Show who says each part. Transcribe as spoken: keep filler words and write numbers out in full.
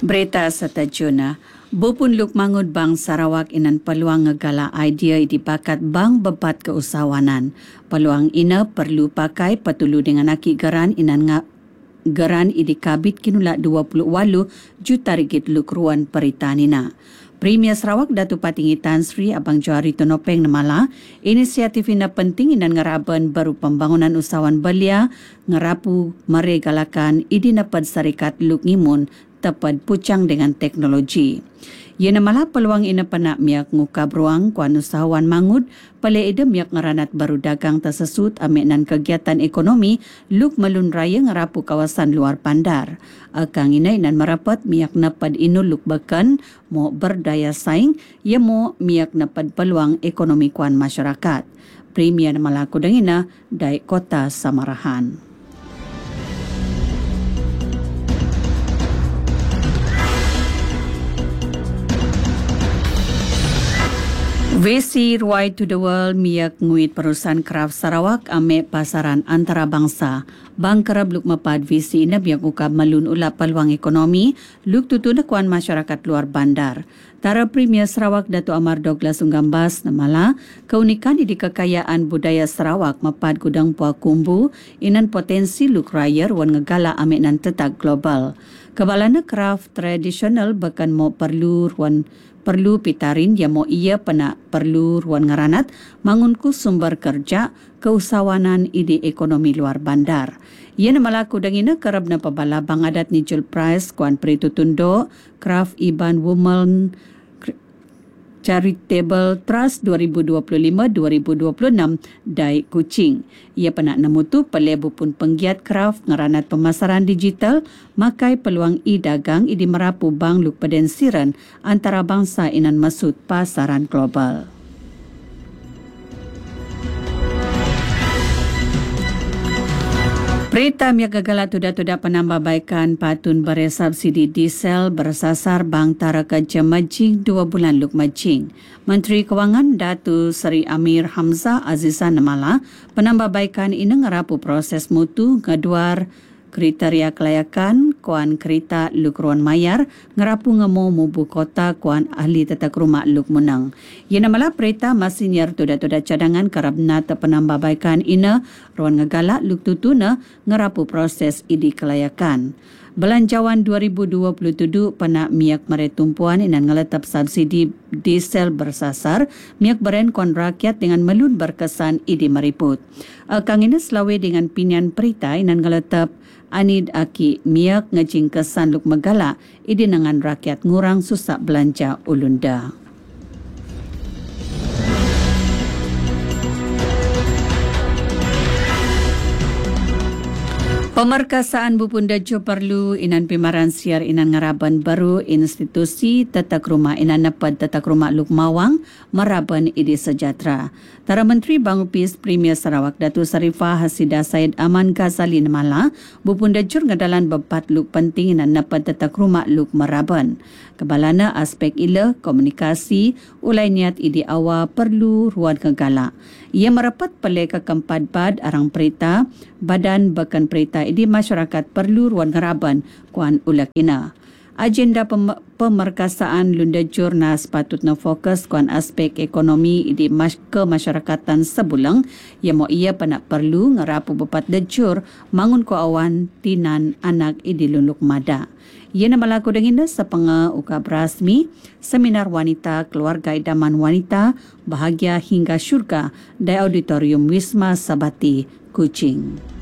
Speaker 1: Berita setajuna, Bupunluk mangud Bank Sarawak inan peluang ngegala idea dipakat bank bebat keusahawanan. Peluang ina perlu pakai petulu dengan aki geran inan nga, geran idikabit kinulak dua puluh walu juta ringgit lukruan peritanina. Premier Sarawak Datuk Patinggi Tan Sri Abang Johari Tonopeng Nemala, inisiatif ina penting inan ngaraban baru pembangunan usahawan belia ngerapu meregalakan idinapad syarikat Luk Ngimun tepat pucang dengan teknologi. Ia namalah peluang ina penak miak ngukab ruang kuan usahawan mangud pale ida miak ngeranat baru dagang tersesut amik nan kegiatan ekonomi Luk Melun Raya ngerapu kawasan luar bandar. Akang ina inan merapat miak napad inu Luk Bekan mo berdaya saing ia mo miak napad peluang ekonomi kuan masyarakat. Premier namalah kudang ina dai Kota Samarahan. V C Ruai to the World miak nguit perusahaan kraft Sarawak ame pasaran antarabangsa. Bang kerab luk mapad V C ina biak ukab malun ulap peluang ekonomi luk tutu kuan masyarakat luar bandar. Tara Premier Sarawak Datuk Amar Douglas Unggambas namala keunikan di kekayaan budaya Sarawak mapad gudang puak kumbu inan potensi luk raya ruan ngegala ame nan tetak global. Kebalana kraft tradisional bahkan mau perlu ruan perlu pitarin yang mau ia pena perlu ruan ngaranat mangunku sumber kerja keusahawanan ide ekonomi luar bandar. Ia namalaku dangina kerab na pabala bang adat ni Jul Prize kuan peritu tundo Kraft Iban Women Charitable Trust dua ribu dua puluh lima dua ribu dua puluh enam Dai Kuching. Ia penak nemutu pelebu pun penggiat kraft ngeranat pemasaran digital makai peluang i-dagang idi merapu bang luk pedensiran antara bangsa inan masud pasaran global. Perintah miak gagala tuda-tuda penambahbaikan patun bare subsidi diesel bersasar Bank Taraka Jemajing dua bulan luk majing. Menteri Kewangan Datu Seri Amir Hamzah Azizah Namala penambahbaikan ini ngerapu proses mutu ngaduar kriteria kelayakan kuan kereta luk ruan mayar ngerapu ngemo mubu kota kuan ahli tata rumah luk munang. Ia namalah perintah masinyer tuda-tuda cadangan karabna penambahbaikan ina ruan ngegala luk tutuna ngerapu proses idi kelayakan. Belanjawan dua ribu dua puluh tujuh penak miak meretumpuan inan ngeletap subsidi diesel bersasar miak beren kuan rakyat dengan melun berkesan idi meriput. Akang ini selawe dengan pinian perita inan ngeletap anid aki miak ngejing kesan luk megala idi dengan rakyat ngurang susah belanja ulunda. Pemerkasaan Bupunda Jo perlu inan pimaran siar inan ngaraban baru institusi tatak rumah inan napad tatak rumah Luk Mawang meraban idi sejahtera. Tara Menteri Bang Upis Premier Sarawak Datuk Sarifah Hasidah Said Aman Ghazali Namala Bupunda Jo ngadalan bebat luk penting inan napad tatak rumah Luk meraban. Kebalana aspek ila komunikasi ulai niat idi awa perlu ruan kegala. Ia merapat pelek keempat bad arang perita badan bekan perita idi masyarakat perlu ruan ngaraban kuan ulak ina. Agenda pem- pemerkasaan Lunda Jurna sepatutnya fokus kuan aspek ekonomi idi mas- kemasyarakatan sebulang yang mau ia penak perlu ngerapu bepat dejur mangun ko awan tinan anak idi luluk mada. Ia nama laku denginda sepengah ukab rasmi seminar wanita keluarga idaman wanita bahagia hingga syurga di auditorium Wisma Sabati Kuching.